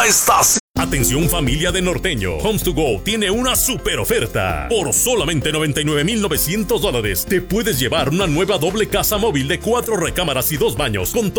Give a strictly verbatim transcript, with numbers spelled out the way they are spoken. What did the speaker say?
nueva estación. Atención familia de Norteño, Homes to Go tiene una super oferta. Por solamente noventa y nueve mil novecientos dólares te puedes llevar una nueva doble casa móvil de cuatro recámaras y dos baños con